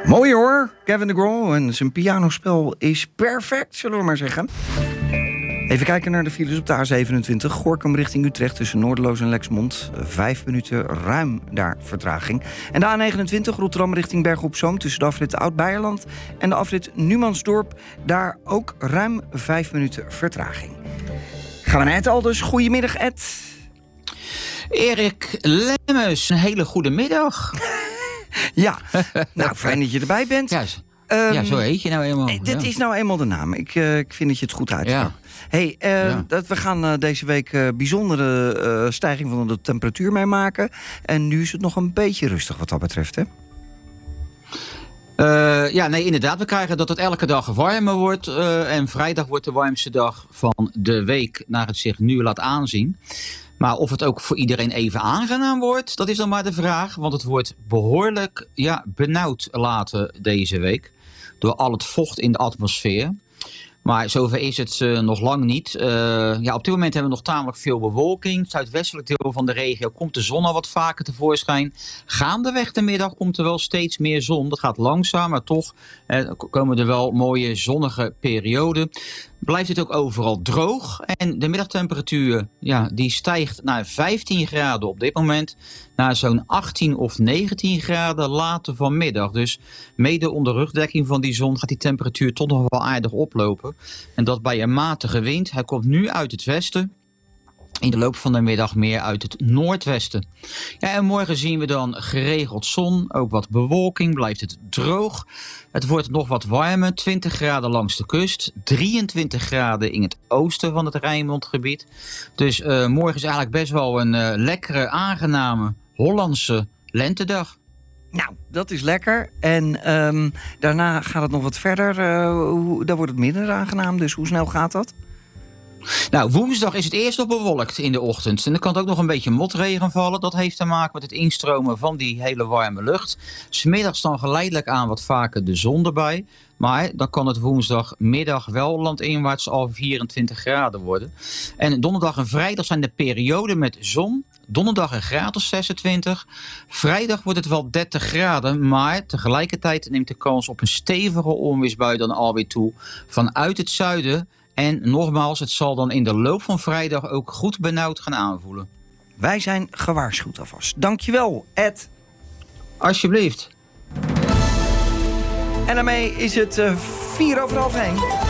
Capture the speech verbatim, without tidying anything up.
Mooi hoor, Kevin DeGraw. En zijn pianospel is perfect, zullen we maar zeggen. Even kijken naar de files op de A zevenentwintig. Gorinchem richting Utrecht tussen Noorderloos en Lexmond. Vijf minuten ruim daar vertraging. En de A negenentwintig Rotterdam richting Bergen op Zoom tussen de afrit Oud-Beijerland en de afrit Numansdorp. Daar ook ruim vijf minuten vertraging. Gaan we naar Ed Alders. Goedemiddag, Ed. Erik Lemmens, een hele goede middag. Ja, nou fijn dat je erbij bent. Ja, Um, ja, zo heet je nou eenmaal. Dit ja. is nou eenmaal de naam. Ik, uh, ik vind dat je het goed uitsprak. Ja. Hey, uh, Ja. dat, we gaan uh, deze week uh, bijzondere uh, stijging van de temperatuur meemaken. En nu is het nog een beetje rustig wat dat betreft, hè? Uh, ja, nee, inderdaad. We krijgen dat het elke dag warmer wordt. Uh, en vrijdag wordt de warmste dag van de week, naar het zich nu laat aanzien. Maar of het ook voor iedereen even aangenaam wordt, dat is dan maar de vraag. Want het wordt behoorlijk ja, benauwd later deze week. Door al het vocht in de atmosfeer. Maar zover is het uh, nog lang niet. Uh, ja, op dit moment hebben we nog tamelijk veel bewolking. Het zuidwestelijk deel van de regio komt de zon al wat vaker tevoorschijn. Gaandeweg de middag komt er wel steeds meer zon. Dat gaat langzaam, maar toch eh, komen er wel mooie zonnige perioden. Blijft het ook overal droog. En de middagtemperatuur ja, die stijgt naar vijftien graden op dit moment. Naar zo'n achttien of negentien graden later vanmiddag. Dus mede onder rugdekking van die zon gaat die temperatuur toch nog wel aardig oplopen. En dat bij een matige wind. Hij komt nu uit het westen. In de loop van de middag meer uit het noordwesten. Ja, en morgen zien we dan geregeld zon, ook wat bewolking, blijft het droog. Het wordt nog wat warmer, twintig graden langs de kust, drieëntwintig graden in het oosten van het Rijnmondgebied. Dus uh, morgen is eigenlijk best wel een uh, lekkere, aangename Hollandse lentedag. Nou, dat is lekker. En um, daarna gaat het nog wat verder. Uh, hoe, daar wordt het minder aangenaam, dus hoe snel gaat dat? Nou, woensdag is het eerst nog bewolkt in de ochtend. En er kan ook nog een beetje motregen vallen. Dat heeft te maken met het instromen van die hele warme lucht. 'S Middags dan geleidelijk aan wat vaker de zon erbij. Maar dan kan het woensdagmiddag wel landinwaarts al vierentwintig graden worden. En donderdag en vrijdag zijn de perioden met zon. Donderdag een graad of zesentwintig. Vrijdag wordt het wel dertig graden. Maar tegelijkertijd neemt de kans op een stevige onweersbui dan alweer toe. Vanuit het zuiden. En nogmaals, het zal dan in de loop van vrijdag ook goed benauwd gaan aanvoelen. Wij zijn gewaarschuwd alvast. Dankjewel, Ed. Alsjeblieft. En daarmee is het uh, vier over half één.